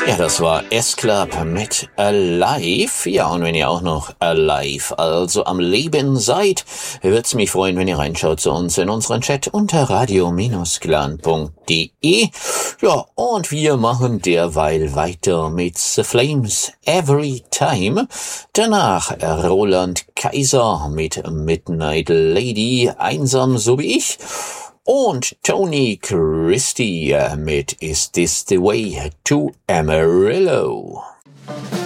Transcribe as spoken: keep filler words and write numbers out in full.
Ja, das war S-Club mit Alive. Ja, und wenn ihr auch noch alive, also am Leben seid, wird's mich freuen, wenn ihr reinschaut zu uns in unseren Chat unter radio Bindestrich clan punkt de. Ja, und wir machen derweil weiter mit The Flames Every Time. Danach Roland Kaiser mit Midnight Lady, einsam so wie ich. Und Tony Christie mit Is This the Way to Amarillo?